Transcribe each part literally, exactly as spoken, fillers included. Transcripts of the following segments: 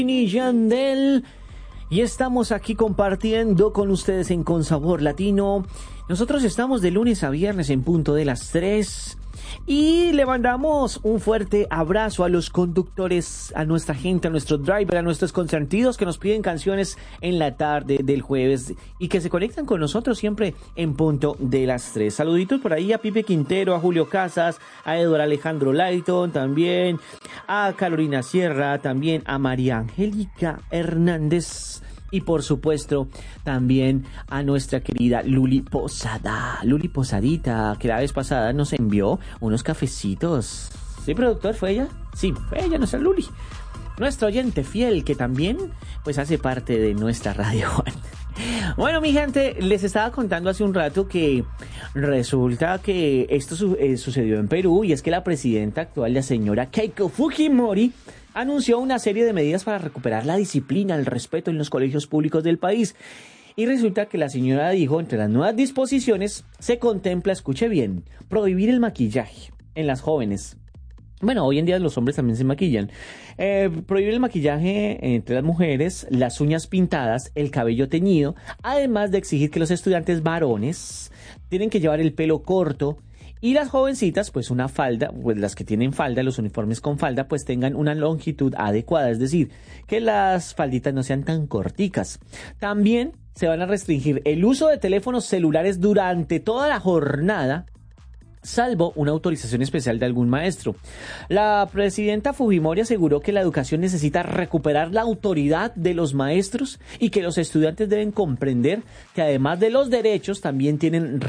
y Yandel, y estamos aquí compartiendo con ustedes en Con Sabor Latino. Nosotros estamos de lunes a viernes en punto de las tres y le mandamos un fuerte abrazo a los conductores, a nuestra gente, a nuestros drivers, a nuestros consentidos que nos piden canciones en la tarde del jueves y que se conectan con nosotros siempre en punto de las tres. Saluditos por ahí a Pipe Quintero, a Julio Casas, a Eduardo Alejandro Layton, también a Carolina Sierra, también a María Angélica Hernández. Y por supuesto, también a nuestra querida Luli Posada. Luli Posadita, que la vez pasada nos envió unos cafecitos. ¿Sí, productor? ¿Fue ella? Sí, fue ella, nuestra Luli. Nuestro oyente fiel, que también pues hace parte de nuestra radio. Bueno, mi gente, les estaba contando hace un rato que resulta que esto su- eh, sucedió en Perú, y es que la presidenta actual, la señora Keiko Fujimori, anunció una serie de medidas para recuperar la disciplina, el respeto en los colegios públicos del país. Y resulta que la señora dijo, entre las nuevas disposiciones, se contempla, escuche bien, prohibir el maquillaje en las jóvenes. Bueno, hoy en día los hombres también se maquillan. Eh, prohibir el maquillaje entre las mujeres, las uñas pintadas, el cabello teñido, además de exigir que los estudiantes varones tienen que llevar el pelo corto. Y las jovencitas, pues una falda, pues las que tienen falda, los uniformes con falda, pues tengan una longitud adecuada, es decir, que las falditas no sean tan corticas. También se van a restringir el uso de teléfonos celulares durante toda la jornada, salvo una autorización especial de algún maestro. La presidenta Fujimori aseguró que la educación necesita recuperar la autoridad de los maestros y que los estudiantes deben comprender que además de los derechos también tienen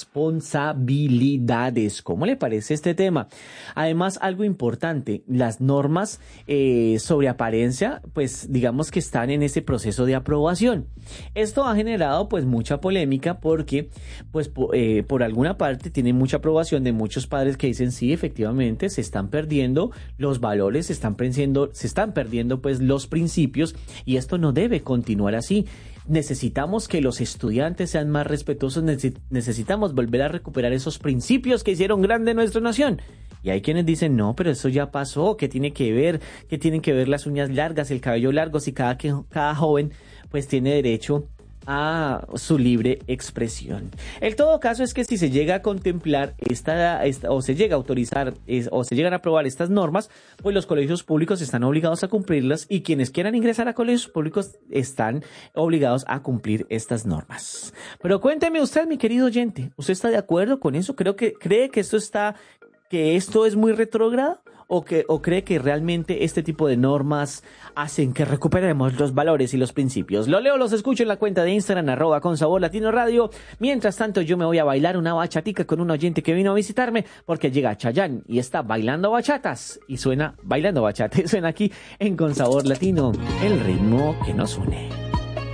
responsabilidades. ¿Cómo le parece este tema? Además, algo importante, las normas eh, sobre apariencia, pues digamos que están en ese proceso de aprobación. Esto ha generado pues mucha polémica porque pues po- eh, por alguna parte tiene mucha aprobación de muchos padres que dicen sí, efectivamente se están perdiendo los valores, se están perdiendo, se están perdiendo pues los principios, y esto no debe continuar así. Necesitamos que los estudiantes sean más respetuosos, neces- necesitamos volver a recuperar esos principios que hicieron grande nuestra nación. Y hay quienes dicen, no, pero eso ya pasó, ¿qué tiene que ver? ¿Qué tienen que ver las uñas largas, el cabello largo, si cada, que- cada joven pues tiene derecho a su libre expresión? El todo caso es que si se llega a contemplar esta, esta o se llega a autorizar es, o se llegan a aprobar estas normas, pues los colegios públicos están obligados a cumplirlas, y quienes quieran ingresar a colegios públicos están obligados a cumplir estas normas. Pero cuénteme usted, mi querido oyente, ¿usted está de acuerdo con eso? Creo que cree que esto está que esto es muy retrógrado, o que o cree que realmente este tipo de normas hacen que recuperemos los valores y los principios. Lo leo, los escucho en la cuenta de Instagram, arroba con sabor latino radio. Mientras tanto, yo me voy a bailar una bachatica con un oyente que vino a visitarme, porque llega Chayanne y está bailando bachatas, y suena bailando bachata, y suena aquí en Con Sabor Latino, el ritmo que nos une.